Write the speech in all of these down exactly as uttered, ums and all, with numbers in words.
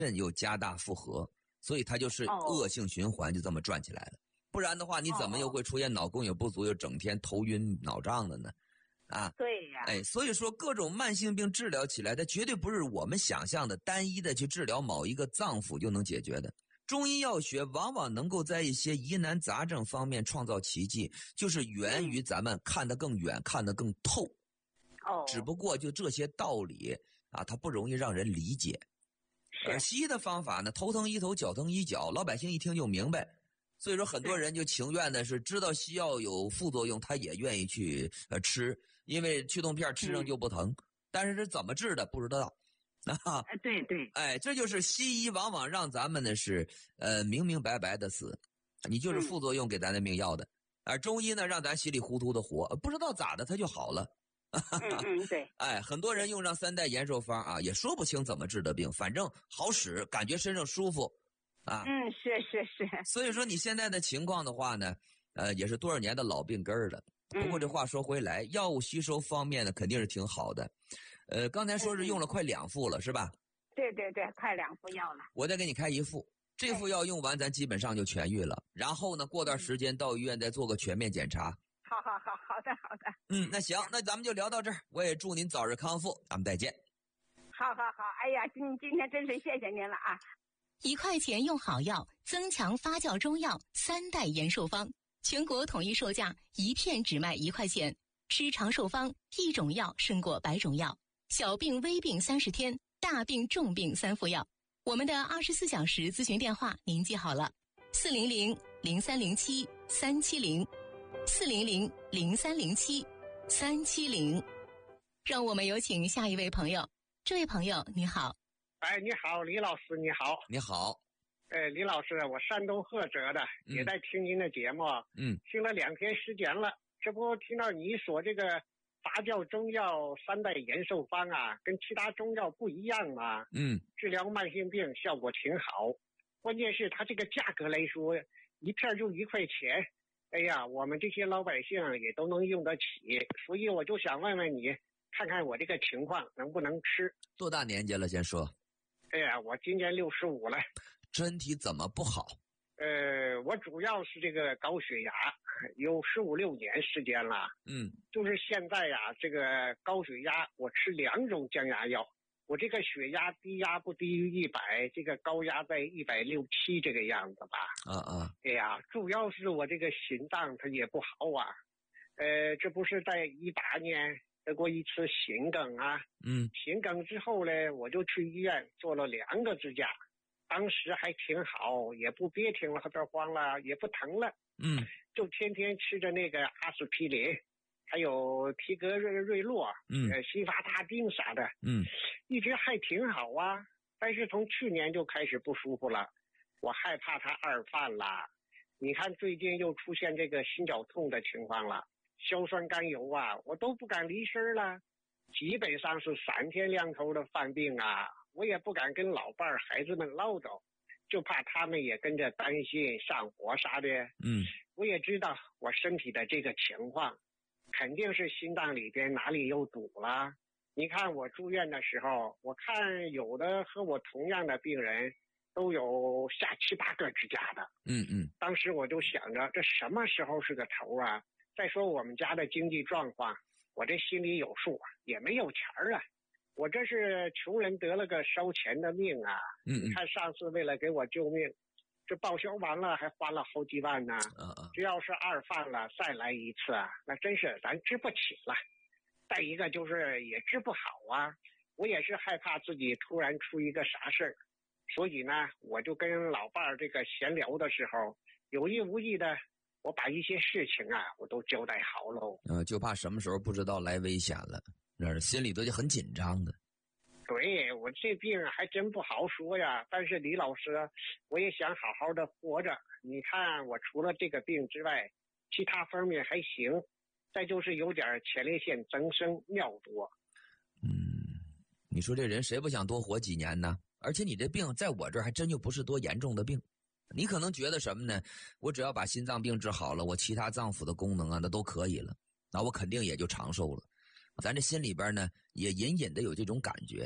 肾又加大负荷，所以它就是恶性循环，就这么转起来了。不然的话，你怎么又会出现脑供血不足，又整天头晕脑胀的呢？啊， 对呀， 哎，所以说各种慢性病治疗起来，它绝对不是我们想象的单一的去治疗某一个脏腑就能解决的。中医药学往往能够在一些疑难杂症方面创造奇迹，就是源于咱们看得更远，看得更透。 哦， 只不过就这些道理啊，它不容易让人理解。而西医的方法呢，头疼医头，脚疼医脚，老百姓一听就明白。所以说很多人就情愿的是知道西药有副作用，他也愿意去呃吃，因为去痛片吃上就不疼。嗯、但是这怎么治的不知道。啊， 对对， 哎，这就是西医往往让咱们的是呃明明白白的死，你就是副作用给咱的命要的。而中医呢，让咱稀里糊涂的活，不知道咋的他就好了。 嗯嗯，对。 哎，很多人用上三代延寿方啊，也说不清怎么治的病，反正好使，感觉身上舒服。啊， 嗯，是是是。 所以说你现在的情况的话呢，呃，也是多少年的老病根儿了。不过这话说回来，嗯、药物吸收方面呢，肯定是挺好的。呃，刚才说是用了快两副了，是吧？ 对对对，快两副药了。 我再给你开一副，这副药用完，咱基本上就痊愈了。然后呢，过段时间到医院再做个全面检查。 好好好，好的好的。 嗯，那行，那咱们就聊到这儿。我也祝您早日康复，咱们再见。 好好好，哎呀，今今天真是谢谢您了啊！ 一块钱用好药，增强发酵中药三代延寿方，全国统一售价，一片只卖一块钱。吃长寿方，一种药胜过百种药。小病微病三十天，大病重病三副药。我们的二十四小时咨询电话您记好了：四零零零三零七三七零，四零零零三零七三七零。让我们有请下一位朋友。这位朋友你好。 哎，你好，李老师，你好。 你好。 哎，李老师，我山东菏泽的，嗯、也在听您的节目， 嗯， 听了两天时间了。这不听到你说这个发酵中药三代延寿方啊，跟其他中药不一样嘛， 嗯， 治疗慢性病效果挺好。关键是它这个价格来说，一片就一块钱，哎呀，我们这些老百姓也都能用得起，所以我就想问问你，看看我这个情况能不能吃。 多大年纪了？先说。 哎呀，我今年六十五了。 身体怎么不好？ 呃，我主要是这个高血压，有十五六年时间了。 嗯， 就是现在呀，这个高血压，我吃两种降压药，我这个血压低压不低于一百，这个高压在一百六七这个样子吧。 啊啊！ 哎呀，主要是我这个心脏它也不好啊。呃，这不是在一八年得过一次心梗啊。 嗯， 心梗之后呢，我就去医院做了两个支架。当时还挺好，也不别挺了，这慌了，也不疼了， 嗯， 就天天吃着那个阿司匹林，还有提格瑞瑞洛， 嗯， 呃，西法他汀啥的， 嗯， 一直还挺好啊。但是从去年就开始不舒服了，我害怕它二犯了。你看最近又出现这个心绞痛的情况了，硝酸甘油啊，我都不敢离身了，基本上是三天两头的犯病啊。我也不敢跟老伴儿孩子们唠叨，就怕他们也跟着担心上火啥的。 嗯， 我也知道我身体的这个情况，肯定是心脏里边哪里有堵了。你看我住院的时候，我看有的和我同样的病人都有下七八个支架的。 嗯嗯， 当时我就想着这什么时候是个头啊？再说我们家的经济状况，我这心里有数，也没有钱儿啊。我这是穷人得了个烧钱的命啊！ 嗯， 你看上次为了给我救命，这报销完了还花了好几万呢。 嗯嗯， 这要是二犯了再来一次啊，那真是咱治不起了。再一个就是也治不好啊，我也是害怕自己突然出一个啥事儿，所以呢，我就跟老伴儿这个闲聊的时候，有意无意的，我把一些事情啊，我都交代好喽。 呃，就怕什么时候不知道来危险了。那心里头就很紧张的。 对，我这病还真不好说呀，但是李老师，我也想好好的活着。你看我除了这个病之外，其他方面还行，再就是有点前列腺增生尿多。 嗯，你说这人谁不想多活几年呢？而且你这病在我这儿还真就不是多严重的病。你可能觉得什么呢？我只要把心脏病治好了，我其他脏腑的功能啊那都可以了，那我肯定也就长寿了。咱这心里边呢也隐隐的有这种感觉，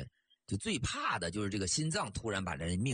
就最怕的就是这个心脏突然把人命